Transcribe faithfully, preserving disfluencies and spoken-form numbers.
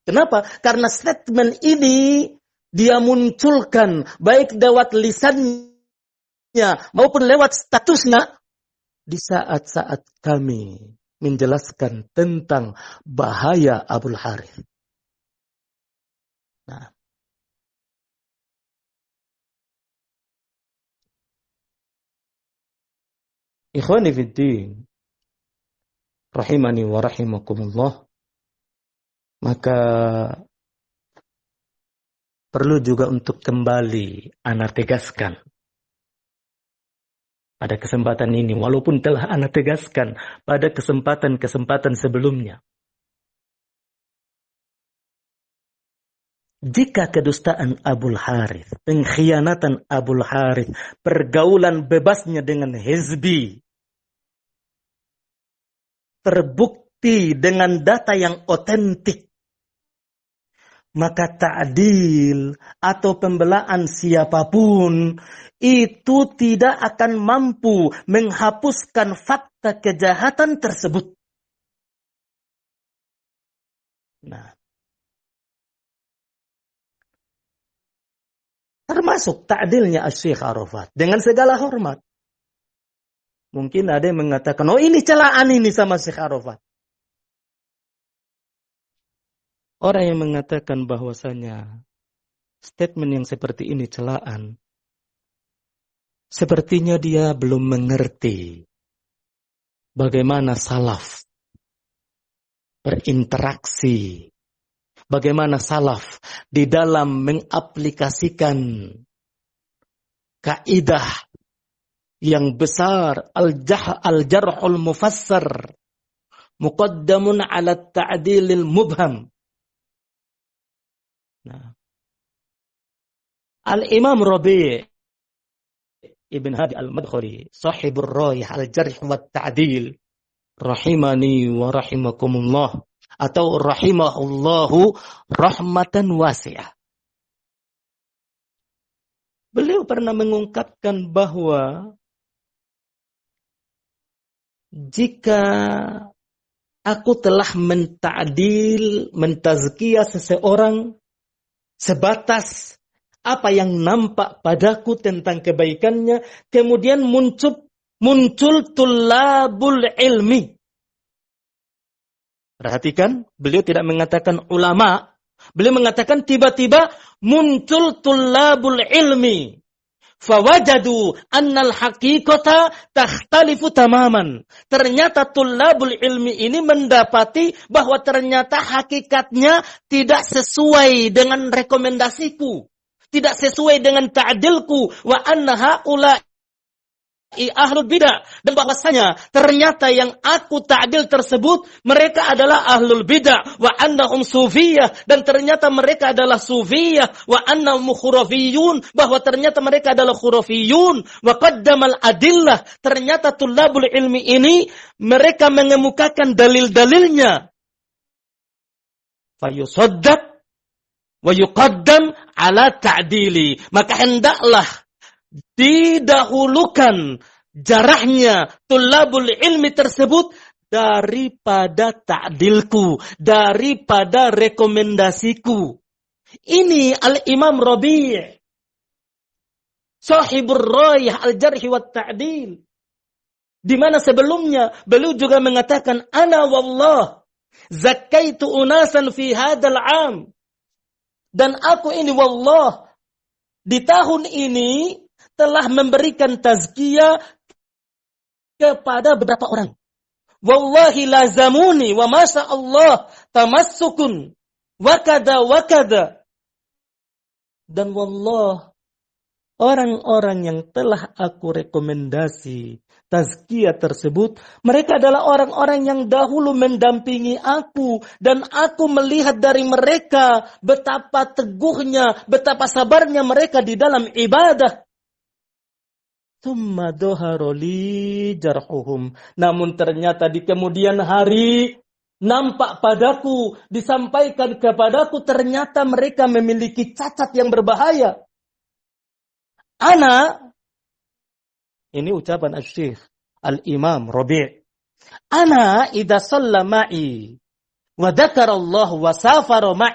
Kenapa? Karena statement ini dia munculkan baik lewat lisannya maupun lewat statusnya di saat-saat kami menjelaskan tentang bahaya Abul Harith. Nah, ikhwani fiddin, rahimani wa rahimakumullah, maka perlu juga untuk kembali ana tegaskan pada kesempatan ini, walaupun telah ana tegaskan pada kesempatan-kesempatan sebelumnya. Jika kedustaan Abul Harith, pengkhianatan Abul Harith, pergaulan bebasnya dengan hizbi, terbukti dengan data yang otentik, maka ta'dil atau pembelaan siapapun itu tidak akan mampu menghapuskan fakta kejahatan tersebut. Nah, termasuk ta'dilnya Asy-Syaikh Arafat dengan segala hormat. Mungkin ada yang mengatakan, oh ini celaan ini sama Syekh Arafat. Orang yang mengatakan bahwasanya statement yang seperti ini celaan, sepertinya dia belum mengerti bagaimana salaf berinteraksi, bagaimana salaf di dalam mengaplikasikan kaidah yang besar al-jah al-jarhul mufassar muqaddamun ala ta'dilil mubham. Nah, Al-Imam Rabi' Ibn Hadi Al-Madkhali, sahibur Rayih al-Jarh wa Ta'dil, rahimani wa rahimakumullah, atau rahimahullahu rahmatan wasi'ah. Beliau pernah mengungkapkan bahwa jika aku telah menta'dil, mentazkiyah seseorang sebatas apa yang nampak padaku tentang kebaikannya, kemudian muncul muncul tulabul ilmi. Perhatikan, beliau tidak mengatakan ulama, beliau mengatakan tiba-tiba muncul tulabul ilmi. Fawajadu annal haqiqata takhtalifu tamaman. Ternyata tulabul ilmi ini mendapati bahwa ternyata hakikatnya tidak sesuai dengan rekomendasiku, tidak sesuai dengan ta'dilku, wa anna haula ahlul bidah, dan bahwasanya ternyata yang aku ta'dil tersebut mereka adalah ahlul bidah, wa annahum sufiyah, dan ternyata mereka adalah sufiyah, wa annahum khurafiyun, bahwa ternyata mereka adalah khurafiyun, wa qaddamal adillah, ternyata tulabul ilmi ini mereka mengemukakan dalil-dalilnya, fayusaddaq wa yuqaddam ala ta'dili, maka hendaklah didahulukan jarahnya tulabul ilmi tersebut daripada ta'dilku, daripada rekomendasiku. Ini Al-Imam Rabi' sahibur Rayih al-Jarh wa Ta'dil, di mana sebelumnya beliau juga mengatakan, ana wallah zakkaitu unasan fi hadzal 'am, dan aku ini wallah di tahun ini telah memberikan tazkiyah kepada beberapa orang. Wallahi lazamuni wa masya Allah tamassukun wa kada wa kada. Dan wallah, orang-orang yang telah aku rekomendasi tazkiyah tersebut, mereka adalah orang-orang yang dahulu mendampingi aku, dan aku melihat dari mereka betapa teguhnya, betapa sabarnya mereka di dalam ibadah. Tsumma doharoli jarhuhum. Namun ternyata di kemudian hari nampak padaku, disampaikan kepadaku, ternyata mereka memiliki cacat yang berbahaya. Ana, ini ucapan Asy-Syaikh Al-Imam Rabi', ana idza shalla ma'i wa dzakara Allah wa safara ma'i